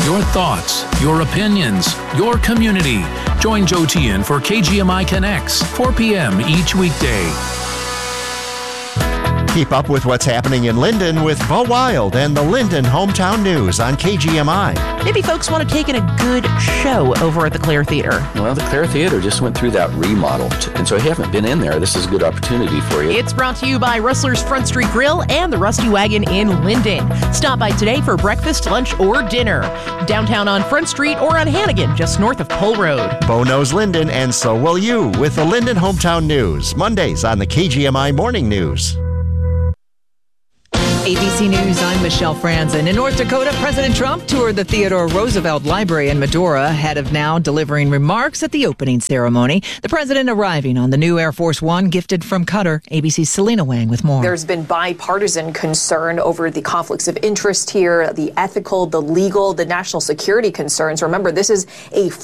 Your thoughts, your opinions, your community. Join Joe Tian for KGMI Connects, 4 p.m. each weekday. Keep up with what's happening in Linden with Bo Wild and the Linden Hometown News on KGMI. Maybe folks want to take in a good show over at the Clare Theater. Well, the Clare Theater just went through that remodel, and so if you haven't been in there, this is a good opportunity for you. It's brought to you by Rustler's Front Street Grill and the Rusty Wagon in Linden. Stop by today for breakfast, lunch, or dinner. Downtown on Front Street or on Hannigan, just north of Pole Road. Bo knows Linden, and so will you, with the Linden Hometown News, Mondays on the KGMI Morning News. ABC News, I'm Michelle Franzen. In North Dakota, President Trump toured the Theodore Roosevelt Library in Medora, ahead of now delivering remarks at the opening ceremony. The president arriving on the new Air Force One gifted from Qatar. ABC's Selena Wang with more. There's been bipartisan concern over the conflicts of interest here, the ethical, the legal, the national security concerns. Remember, this is a